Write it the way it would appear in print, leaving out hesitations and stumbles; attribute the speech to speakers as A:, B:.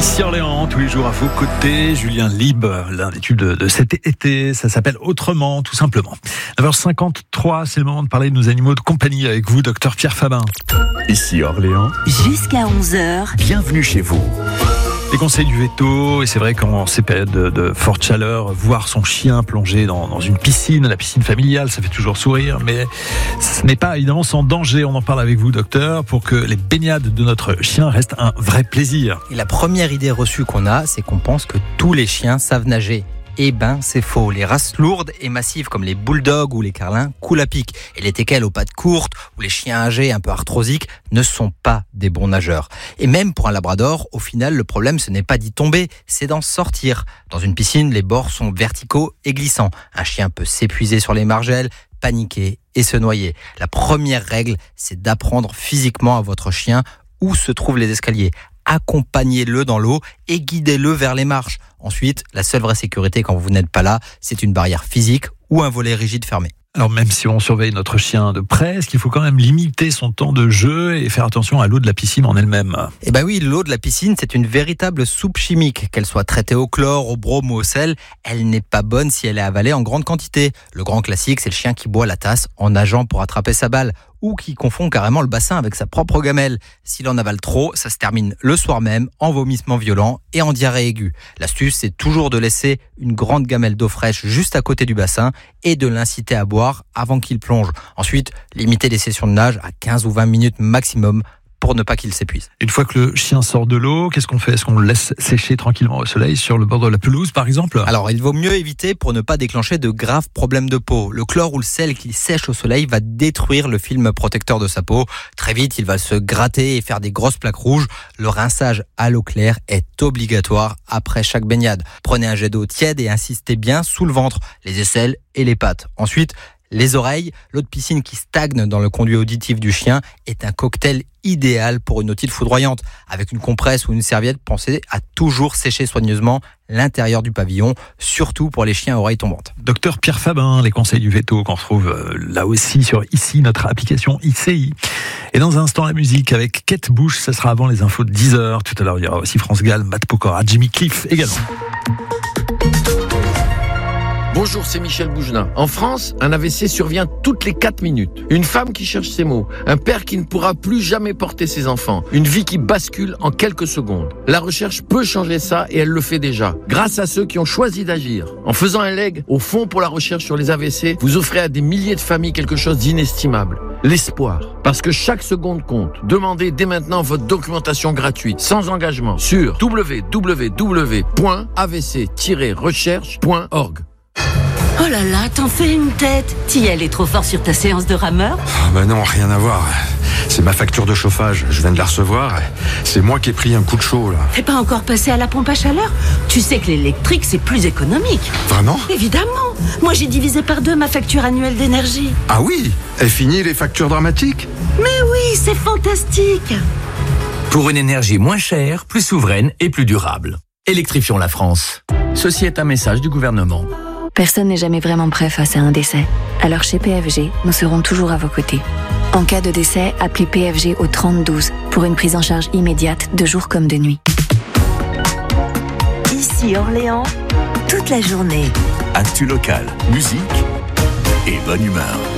A: Ici Orléans, tous les jours à vos côtés, Julien Lieb, l'un des tubes de cet été, ça s'appelle Autrement, tout simplement. 9h53, c'est le moment de parler de nos animaux de compagnie avec vous, docteur Pierre Fabin.
B: Ici Orléans,
C: jusqu'à 11h,
B: bienvenue chez vous.
A: Les conseils du veto, et c'est vrai qu'en ces périodes de forte chaleur, voir son chien plonger dans une piscine, la piscine familiale, ça fait toujours sourire, mais ce n'est pas évidemment sans danger. On en parle avec vous, docteur, pour que les baignades de notre chien restent un vrai plaisir.
D: Et la première idée reçue qu'on a, c'est qu'on pense que tous les chiens savent nager. Eh ben, c'est faux. Les races lourdes et massives comme les bulldogs ou les carlins coulent à pic. Et les teckels aux pattes courtes ou les chiens âgés un peu arthrosiques ne sont pas des bons nageurs. Et même pour un labrador, au final, le problème, ce n'est pas d'y tomber, c'est d'en sortir. Dans une piscine, les bords sont verticaux et glissants. Un chien peut s'épuiser sur les margelles, paniquer et se noyer. La première règle, c'est d'apprendre physiquement à votre chien où se trouvent les escaliers. Accompagnez-le dans l'eau et guidez-le vers les marches. Ensuite, la seule vraie sécurité quand vous n'êtes pas là, c'est une barrière physique ou un volet rigide fermé.
A: Alors même si on surveille notre chien de près, est-ce qu'il faut quand même limiter son temps de jeu et faire attention à l'eau de la piscine en elle-même ?
D: Eh ben oui, l'eau de la piscine, c'est une véritable soupe chimique. Qu'elle soit traitée au chlore, au brome ou au sel, elle n'est pas bonne si elle est avalée en grande quantité. Le grand classique, c'est le chien qui boit la tasse en nageant pour attraper sa balle, ou qui confond carrément le bassin avec sa propre gamelle. S'il en avale trop, ça se termine le soir même en vomissement violent et en diarrhée aiguë. L'astuce, c'est toujours de laisser une grande gamelle d'eau fraîche juste à côté du bassin et de l'inciter à boire avant qu'il plonge. Ensuite, limitez les sessions de nage à 15 ou 20 minutes maximum pour ne pas qu'il s'épuise.
A: Une fois que le chien sort de l'eau, qu'est-ce qu'on fait ? Est-ce qu'on le laisse sécher tranquillement au soleil sur le bord de la pelouse, par exemple ?
D: Alors, il vaut mieux éviter pour ne pas déclencher de graves problèmes de peau. Le chlore ou le sel qui sèche au soleil va détruire le film protecteur de sa peau. Très vite, il va se gratter et faire des grosses plaques rouges. Le rinçage à l'eau claire est obligatoire après chaque baignade. Prenez un jet d'eau tiède et insistez bien sous le ventre, les aisselles et les pattes. Ensuite, les oreilles, l'eau de piscine qui stagne dans le conduit auditif du chien est un cocktail idéal pour une otite foudroyante. Avec une compresse ou une serviette, pensez à toujours sécher soigneusement l'intérieur du pavillon, surtout pour les chiens à oreilles tombantes.
A: Docteur Pierre Fabin, les conseils du veto qu'on retrouve là aussi sur ICI, notre application ICI. Et dans un instant, la musique avec Kate Bush, ça sera avant les infos de 10h. Tout à l'heure, il y aura aussi France Gall, Matt Pokora, Jimmy Cliff également.
E: Bonjour, c'est Michel Bougelin. En France, un AVC survient toutes les 4 minutes. Une femme qui cherche ses mots, un père qui ne pourra plus jamais porter ses enfants, une vie qui bascule en quelques secondes. La recherche peut changer ça et elle le fait déjà, grâce à ceux qui ont choisi d'agir. En faisant un leg au Fonds pour la recherche sur les AVC, vous offrez à des milliers de familles quelque chose d'inestimable. L'espoir. Parce que chaque seconde compte. Demandez dès maintenant votre documentation gratuite, sans engagement, sur www.avc-recherche.org.
C: oh là là, t'en fais une tête. T'y allais trop fort sur ta séance de rameur.
F: Bah non, rien à voir. C'est ma facture de chauffage, je viens de la recevoir. C'est moi qui ai pris un coup de chaud, là.
C: T'es pas encore passé à la pompe à chaleur ? Tu sais que l'électrique, c'est plus économique.
F: Vraiment ?
C: Évidemment. Moi, j'ai divisé par 2 ma facture annuelle d'énergie.
F: Ah oui ? Et fini les factures dramatiques ?
C: Mais oui, c'est fantastique.
B: Pour une énergie moins chère, plus souveraine et plus durable. Électrifions la France. Ceci est un message du gouvernement.
G: Personne n'est jamais vraiment prêt face à un décès. Alors chez PFG, nous serons toujours à vos côtés. En cas de décès, appelez PFG au 3012 pour une prise en charge immédiate de jour comme de nuit.
C: Ici Orléans, toute la journée.
B: Actu local, musique et bonne humeur.